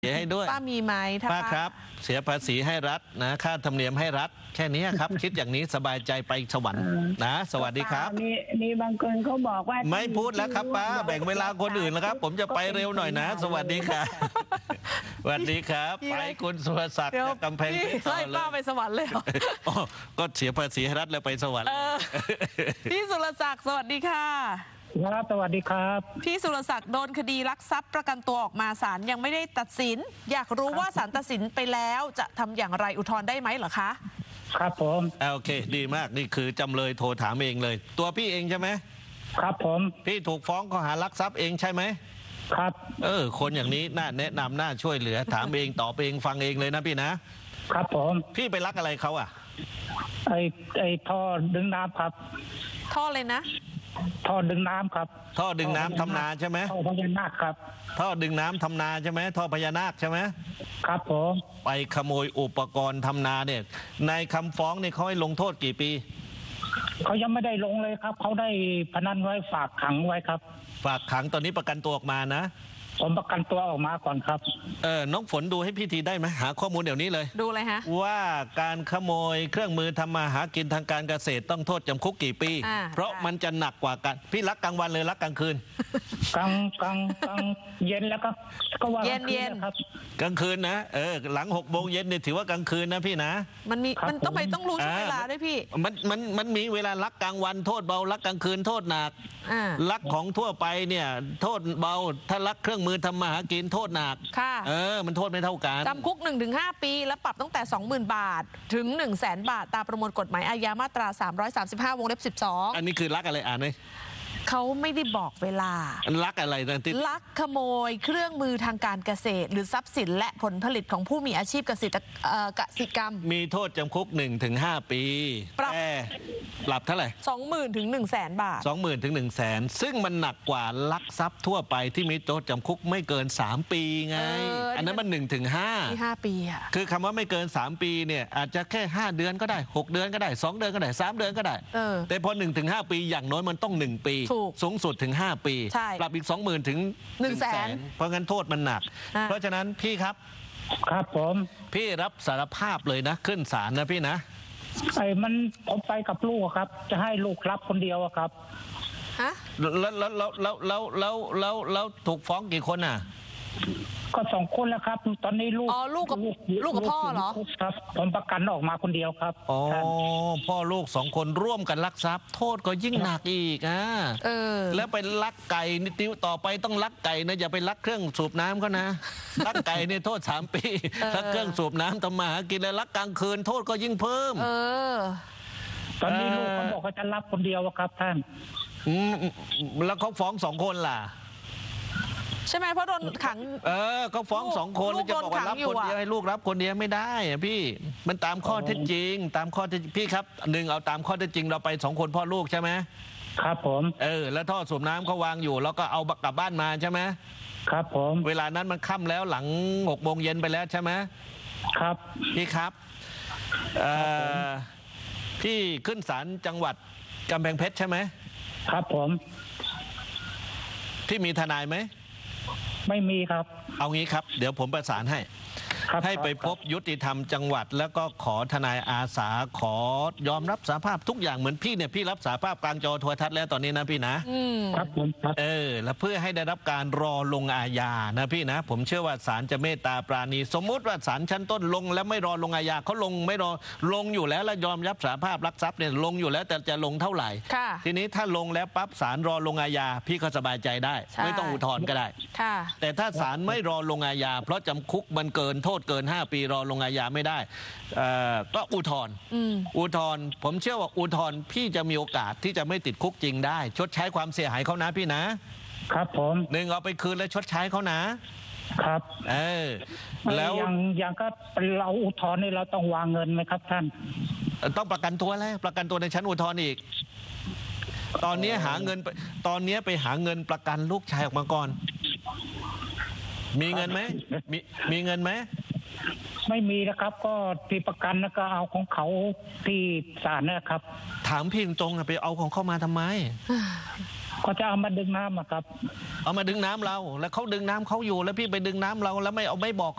เสียให้ด้วยป้ามีไหมถ้าป้าครับเสียภาษีให้รัฐนะค่าธรรมเนียมให้รัฐแค่นี้ครับ คิดอย่างนี้สบายใจไปสวรรค์นะสวัสดีครับมีบางคนเขาบอกว่าไม่พูดแล้วครับป้าแบ่งเวลาคนอื่นแล้วครับผมจะไปเร็วหน่อยนะสวัสดีครับสวัสดีครับไปคุณสุรศักดิ์จากกำแพงเพชรไล่ป้าไปสวรรค์เลยก็เสียภาษีให้รัฐแล้วไปสวรรค์พี่สุรศักดิ์สวัสดีค่ะครับสวัสดีครับพี่สุรศักดิ์โดนคดีลักทรัพย์ประกันตัวออกมาศาลยังไม่ได้ตัดสินอยากรู้ว่าศาลตัดสินไปแล้วจะทำอย่างไรอุทธรณ์ได้ไหมเหรอคะครับผมโอเคดีมากนี่คือจำเลยโทรถามเองเลยตัวพี่เองใช่ไหมครับผมพี่ถูกฟ้องข้อหาลักทรัพย์เองใช่ไหมครับคนอย่างนี้น่าแนะนำน่าช่วยเหลือถามเองตอบเองฟังเองเลยนะพี่นะครับผมพี่ไปลักอะไรเขาอ่ะไอ้ท่อดึงน้ำครับท่อเลยนะท่อดึงน้ำครับท่อดึงน้ำทำนาใช่ไหมท่อพญานาคครับท่อดึงน้ำทำนาใช่ไหมท่อพญานาคใช่ไหมครับผมไปขโมยอุปกรณ์ทำนาเนี่ยในคำฟ้องเนี่ยเขาให้ลงโทษกี่ปีเขายังไม่ได้ลงเลยครับเขาได้พนันไว้ฝากขังไว้ครับฝากขังตอนนี้ประกันตัวออกมานะผมประกันตัวออกมาก่อนครับน้องฝนดูให้พี่ทีได้ไหมหาข้อมูลเดี๋ยวนี้เลยดูเลยฮะว่าการขโมยเครื่องมือทำมาหากินทางการเกษตรต้องโทษจำคุกกี่ปีเพราะมันจะหนักกว่ากันพี่รักกลางวันเลยรักกลางคืนกลางเย็นแล้วก็ว่าเย็นครับกลางคืนนะหลัง6 โมงเย็นเนี่ยถือว่ากลางคืนนะพี่นะมันต้องรู้ช่วงเวลาด้วยพี่มันมีเวลารักกลางวันโทษเบารักกลางคืนโทษหนักรักของทั่วไปเนี่ยโทษเบาถ้ารักเครื่องมือทำมาหากินโทษหนักค่ะมันโทษไม่เท่ากันจำคุก 1-5 ปีและปรับตั้งแต่ 20,000 บาทถึง 100,000 บาทตามประมวลกฎหมายอาญามาตรา335วงเล็บ12 อันนี้คือรักอะไรอ่านไหมเขาไม่ได้บอกเวลาลักอะไรนะที่ลักขโมยเครื่องมือทางการเกษตรหรือทรัพย์สินและผลผลิตของผู้มีอาชีพเกษตรกรรมมีโทษจำคุก 1-5 ปีปรับเท่าไหร่ 20,000 ถึง 100,000 บาท 20,000 ถึง 100,000ซึ่งมันหนักกว่าลักทรัพย์ทั่วไปที่มีโทษจำคุกไม่เกิน3 ปีไงอันนั้นมัน 1-5 ที่5 ปีอะคือคำว่าไม่เกิน3 ปีเนี่ยอาจจะแค่5 เดือนก็ได้6 เดือนก็ได้2 เดือนก็ได้3 เดือนก็ได้แต่พอ 1-5 ปีอย่างน้อยมันต้อง1 ปีสูงสุดถึง5 ปีปรับอีก 20,000 ถึง 100,000 เพราะงั้นโทษมันหนักเพราะฉะนั้นพี่ครับผมพี่รับสารภาพเลยนะขึ้นศาลนะพี่นะผมไปกับลูกครับจะให้ลูกรับคนเดียวครับฮะแล้วถูกฟ้องกี่คนอ่ะก็2 คนแล้วครับตอนนี้ลูกกับพ่อเหรอครับผมประกันออกมาคนเดียวครับพ่อลูก2 คนร่วมกันลักทรัพย์โทษก็ยิ่งหนักอีกแล้วไปลักไก่นี่ติ้วต่อไปต้องลักไก่นะอย่าไปลักเครื่องสูบน้ำเขานะลักไก่เนี่ยโทษ3 ปีลักเครื่องสูบน้ำทำมาหากินแล้วลักกลางคืนโทษก็ยิ่งเพิ่มตอนนี้ลูกเขาบอกเขาจะรับคนเดียวครับท่านแล้วเขาฟ้อง2 คนล่ะใช่ไหมเพราะโดนขังเขาฟ้อง2 คนแล้วจะบอกว่ารับคนเดียวให้ลูกรับคนเดียวไม่ได้พี่มันตามข้อเท็จจริงตามข้อเท็จพี่ครับเอาตามข้อเท็จจริงเราไป2 คนพ่อลูกใช่ไหมครับผมแล้วท่อสูบน้ำเขาวางอยู่แล้วก็เอากลับบ้านมาใช่ไหมครับผมเวลานั้นมันค่ำแล้วหลัง6 โมงเย็นไปแล้วใช่ไหมครับพี่ครับพี่ขึ้นศาลจังหวัดกำแพงเพชรใช่ไหมครับผมพี่มีทนายไหมไม่มีครับเอางี้ครับเดี๋ยวผมประสานให้ไปพบยุติธรรมจังหวัดแล้วก็ขอทนายอาสาขอยอมรับสารภาพทุกอย่างเหมือนพี่เนี่ยพี่รับสารภาพกลางจอโทรทัศน์แล้วตอนนี้นะพี่นะครับผมแล้วเพื่อให้ได้รับการรอลงอาญานะพี่นะผมเชื่อว่าศาลจะเมตตาปราณีสมมุติว่าศาลชั้นต้นลงแล้วไม่รอลงอาญาเขาลงไม่รอลงอยู่แล้วยอมรับสารภาพลักทรัพย์เนี่ยลงอยู่แล้วแต่จะลงเท่าไหร่ทีนี้ถ้าลงแล้วปั๊บศาลรอลงอาญาพี่ก็สบายใจได้ไม่ต้องอุทธรณ์ก็ได้แต่ถ้าศาลไม่รอลงอาญาเพราะจำคุกมันเกินโทษเกิน5 ปีรอลงอาญาไม่ได้ก็อุทธรณ์ผมเชื่อว่าอุทธรณ์พี่จะมีโอกาสที่จะไม่ติดคุกจริงได้ชดใช้ความเสียหายเขานะพี่นะครับผม 1เอาไปคืนแล้วชดใช้เขานะครับแล้วอย่างก็เราอุทธรณ์นี่เราต้องวางเงินไหมครับท่านต้องประกันตัวแล้วประกันตัวในชั้นอุทธรณ์อีกตอนนี้ไปหาเงินประกันลูกชายออกมาก่อนมีเงินไหมมีเงินไหมไม่มีนะครับก็ที่ประกันแล้วก็เอาของเขาที่ศาลนะครับถามพี่ตรงไปเอาของเขามาทำไมก็จะเอามาดึงน้ำครับเอามาดึงน้ำเราแล้วเขาดึงน้ำเขาอยู่แล้วพี่ไปดึงน้ำเราแล้วไม่บอก